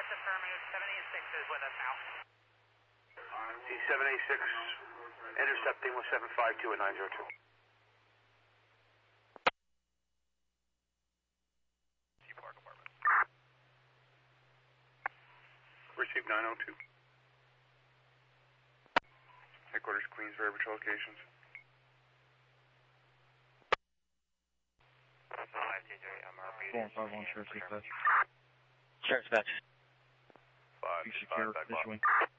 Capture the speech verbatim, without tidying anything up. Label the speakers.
Speaker 1: That's affirmative. seven eighty-six is with us now.
Speaker 2: C seven eighty-six intercepting with seven five two at nine zero two.
Speaker 3: Park apartment.
Speaker 2: Receive nine oh two.
Speaker 3: Headquarters, Queensbury patrol locations.
Speaker 4: four five one, Sheriff's Dispatch. Sheriff's Dispatch.
Speaker 3: Five,
Speaker 4: Be
Speaker 3: five,
Speaker 4: secure,
Speaker 3: back
Speaker 4: visually.
Speaker 3: bottom.